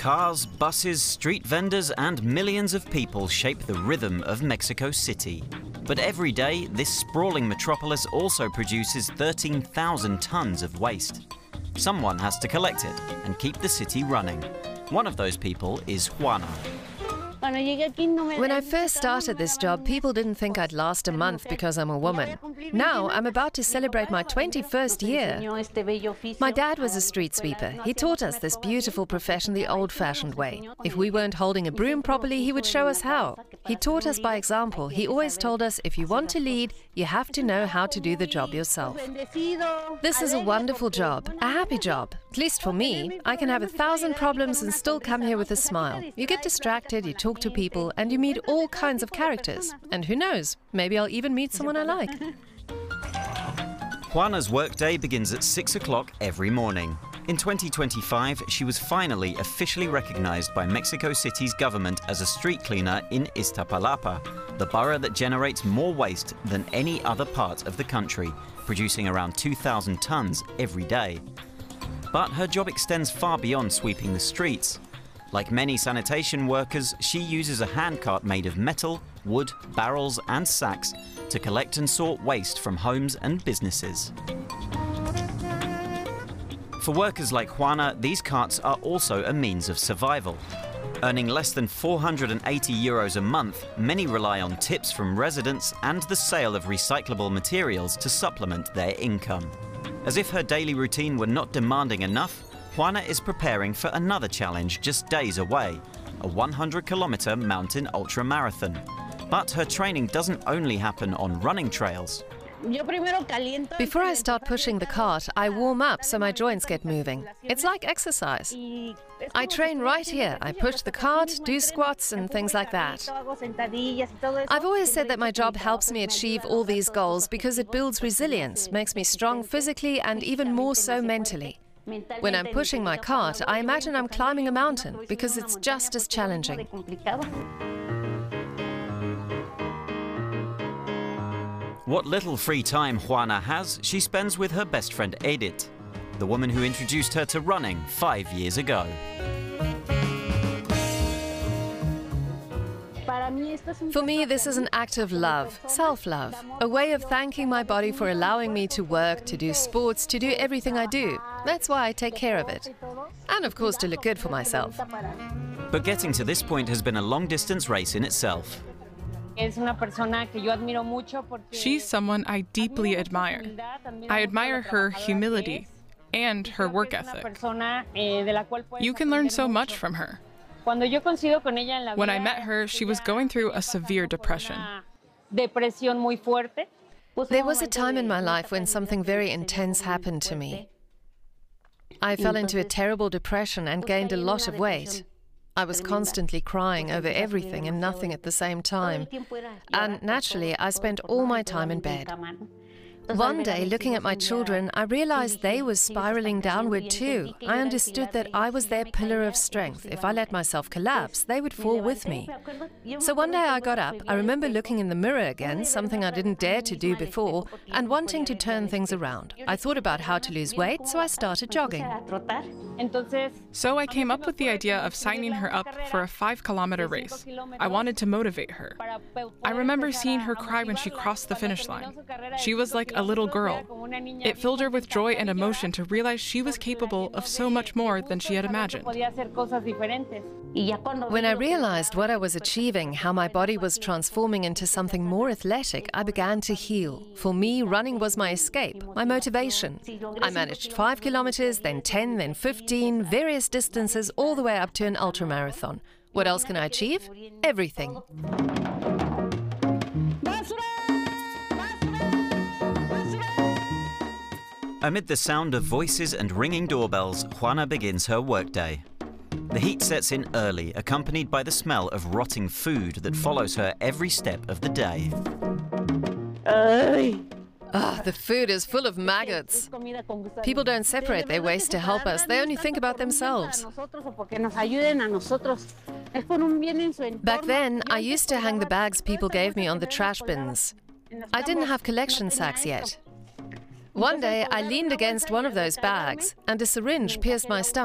Cars, buses, street vendors, and millions of people shape the rhythm of Mexico City. But every day, this sprawling metropolis also produces 13,000 tons of waste. Someone has to collect it and keep the city running. One of those people is Juana. When I first started this job, people didn't think I'd last a month because I'm a woman. Now I'm about to celebrate my 21st year. My dad was a street sweeper. He taught us this beautiful profession the old-fashioned way. If we weren't holding a broom properly, he would show us how. He taught us by example. He always told us, if you want to lead, you have to know how to do the job yourself. This is a wonderful job, a happy job. At least for me. I can have 1,000 problems and still come here with a smile. You get distracted, you talk to people, and you meet all kinds of characters. And who knows, maybe I'll even meet someone I like. Juana's workday begins at 6 o'clock every morning. In 2025, she was finally officially recognized by Mexico City's government as a street cleaner in Iztapalapa, the borough that generates more waste than any other part of the country, producing around 2,000 tons every day. But her job extends far beyond sweeping the streets. Like many sanitation workers, she uses a handcart made of metal, wood, barrels and sacks to collect and sort waste from homes and businesses. For workers like Juana, these carts are also a means of survival. Earning less than 480 euros a month, many rely on tips from residents and the sale of recyclable materials to supplement their income. As if her daily routine were not demanding enough, Juana is preparing for another challenge just days away, a 100-kilometer mountain ultramarathon. But her training doesn't only happen on running trails. Before I start pushing the cart, I warm up so my joints get moving. It's like exercise. I train right here. I push the cart, do squats and things like that. I've always said that my job helps me achieve all these goals because it builds resilience, makes me strong physically and even more so mentally. When I'm pushing my cart, I imagine I'm climbing a mountain because it's just as challenging. What little free time Juana has, she spends with her best friend Edith, the woman who introduced her to running 5 years ago. For me, this is an act of love, self-love, a way of thanking my body for allowing me to work, to do sports, to do everything I do. That's why I take care of it. And of course, to look good for myself. But getting to this point has been a long-distance race in itself. She's someone I deeply admire. I admire her humility and her work ethic. You can learn so much from her. When I met her, she was going through a severe depression. There was a time in my life when something very intense happened to me. I fell into a terrible depression and gained a lot of weight. I was constantly crying over everything and nothing at the same time. And naturally, I spent all my time in bed. One day, looking at my children, I realized they were spiraling downward too. I understood that I was their pillar of strength. If I let myself collapse, they would fall with me. So one day I got up. I remember looking in the mirror again, something I didn't dare to do before, and wanting to turn things around. I thought about how to lose weight, so I started jogging. So I came up with the idea of signing her up for a 5-kilometer race. I wanted to motivate her. I remember seeing her cry when she crossed the finish line. She was like a little girl. It filled her with joy and emotion to realize she was capable of so much more than she had imagined. When I realized what I was achieving, how my body was transforming into something more athletic, I began to heal. For me, running was my escape, my motivation. I managed 5 kilometers, then 10, then 15, various distances, all the way up to an ultramarathon. What else can I achieve? Everything. Amid the sound of voices and ringing doorbells, Juana begins her workday. The heat sets in early, accompanied by the smell of rotting food that follows her every step of the day. The food is full of maggots. People don't separate their waste to help us. They only think about themselves. Back then, I used to hang the bags people gave me on the trash bins. I didn't have collection sacks yet. One day, I leaned against one of those bags, and a syringe pierced my stomach.